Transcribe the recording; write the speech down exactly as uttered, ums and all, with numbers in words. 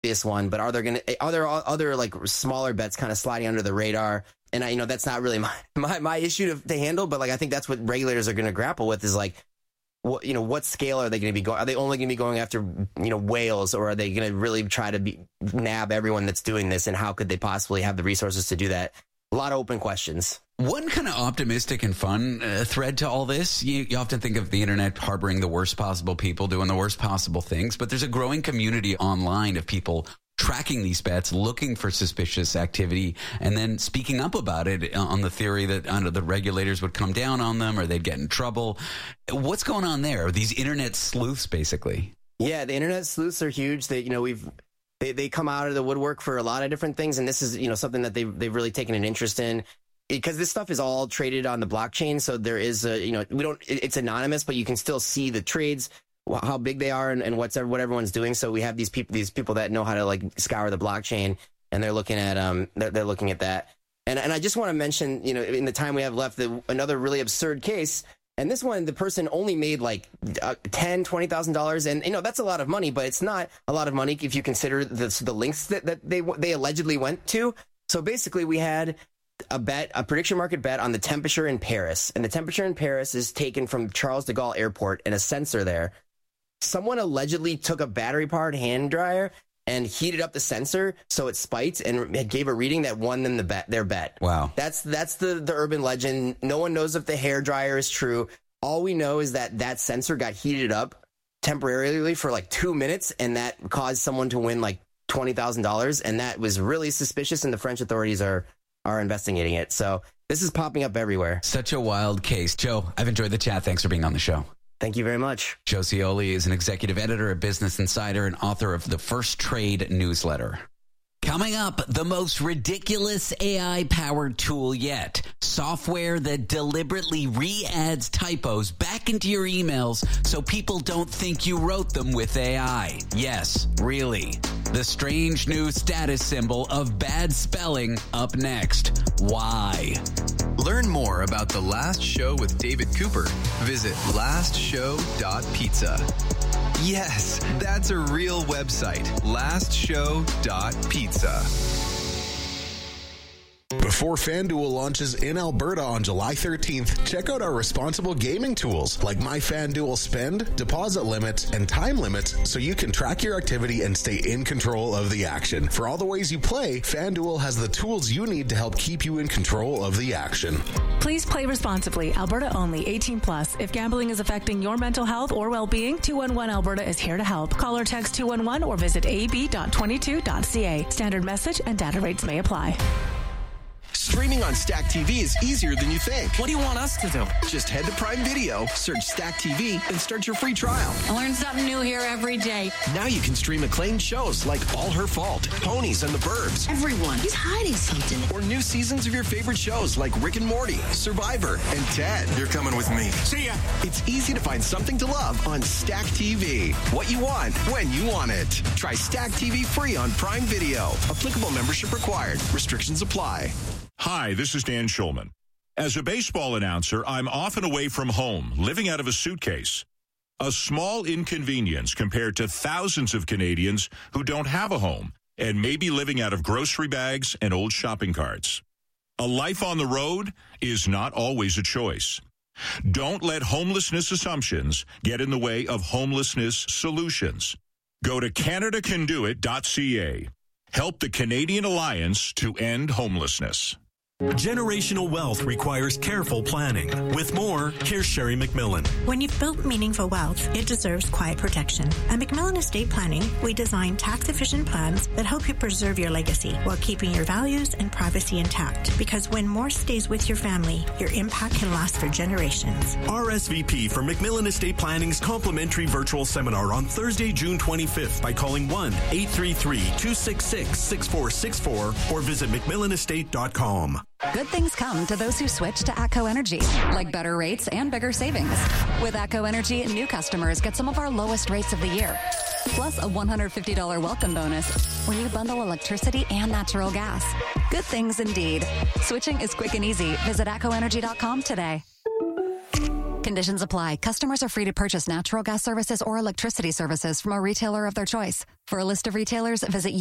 obvious one, but are there going to, are there other like smaller bets kind of sliding under the radar? And I, you know, that's not really my, my, my issue to, to handle, but like, I think that's what regulators are going to grapple with is like, what, you know, what scale are they going to be going? Are they only going to be going after, you know, whales, or are they going to really try to be, nab everyone that's doing this? And how could they possibly have the resources to do that? A lot of open questions. One kind of optimistic and fun uh, thread to all this, you, you often think of the internet harboring the worst possible people doing the worst possible things, but there's a growing community online of people tracking these bets, looking for suspicious activity, and then speaking up about it on the theory that uh, the regulators would come down on them or they'd get in trouble. What's going on there? These internet sleuths, basically. Yeah, the internet sleuths are huge. They, you know, we've they, they come out of the woodwork for a lot of different things, and this is, you know, something that they they've really taken an interest in. Because this stuff is all traded on the blockchain, so there is a, you know, we don't, it's anonymous, but you can still see the trades, how big they are, and, and what's what everyone's doing. So we have these people, these people that know how to like scour the blockchain, and they're looking at um, they're, they're looking at that. And and I just want to mention, you know, in the time we have left, the, another really absurd case. And this one, the person only made like uh, ten, twenty thousand dollars, and you know that's a lot of money, but it's not a lot of money if you consider the the links that that they they allegedly went to. So basically, we had a bet, a prediction market bet on the temperature in Paris. And the temperature in Paris is taken from Charles de Gaulle Airport and a sensor there. Someone allegedly took a battery-powered hand dryer and heated up the sensor so it spiked and it gave a reading that won them the bet, their bet. Wow. That's that's the, the urban legend. No one knows if the hair dryer is true. All we know is that that sensor got heated up temporarily for like two minutes, and that caused someone to win like twenty thousand dollars. And that was really suspicious, and the French authorities are are investigating it. So this is popping up everywhere. Such a wild case. Joe, I've enjoyed the chat. Thanks for being on the show. Thank you very much. Joe Cioli is an executive editor at Business Insider and author of the First Trade newsletter. Coming up, the most ridiculous A I-powered tool yet. Software that deliberately re-adds typos back into your emails so people don't think you wrote them with A I. Yes, really. The strange new status symbol of bad spelling up next. Why? Learn more about The Last Show with David Cooper. Visit last show dot pizza. Yes, that's a real website. last show dot pizza. Before FanDuel launches in Alberta on July thirteenth, check out our responsible gaming tools like My FanDuel Spend, deposit limits, and time limits so you can track your activity and stay in control of the action. For all the ways you play, FanDuel has the tools you need to help keep you in control of the action. Please play responsibly. Alberta only. eighteen plus. If gambling is affecting your mental health or well-being, two one one Alberta is here to help. Call or text two one one or visit a b dot twenty-two dot c a. Standard message and data rates may apply. Streaming on Stack T V is easier than you think. What do you want us to do? Just head to Prime Video, search Stack T V, and start your free trial. I learn something new here every day. Now you can stream acclaimed shows like All Her Fault, Ponies and the Burbs. Everyone is hiding something. Or new seasons of your favorite shows like Rick and Morty, Survivor, and Ted. You're coming with me. See ya. It's easy to find something to love on Stack T V. What you want, when you want it. Try Stack T V free on Prime Video. Applicable membership required. Restrictions apply. Hi, this is Dan Schulman. As a baseball announcer, I'm often away from home, living out of a suitcase. A small inconvenience compared to thousands of Canadians who don't have a home and may be living out of grocery bags and old shopping carts. A life on the road is not always a choice. Don't let homelessness assumptions get in the way of homelessness solutions. Go to canada can do it dot c a. Help the Canadian Alliance to End Homelessness. Generational wealth requires careful planning. With more, here's Sherry McMillan. When you've built meaningful wealth, it deserves quiet protection. At McMillan Estate Planning, we design tax-efficient plans that help you preserve your legacy while keeping your values and privacy intact. Because when more stays with your family, your impact can last for generations. R S V P for McMillan Estate Planning's complimentary virtual seminar on Thursday, June twenty-fifth by calling one eight three three, two six six, six four six four or visit mcmillan estate dot com. Good things come to those who switch to ATCO Energy, like better rates and bigger savings. With ATCO Energy, new customers get some of our lowest rates of the year, plus a one hundred fifty dollars welcome bonus when you bundle electricity and natural gas. Good things indeed. Switching is quick and easy. Visit atco energy dot com today. Conditions apply. Customers are free to purchase natural gas services or electricity services from a retailer of their choice. For a list of retailers, visit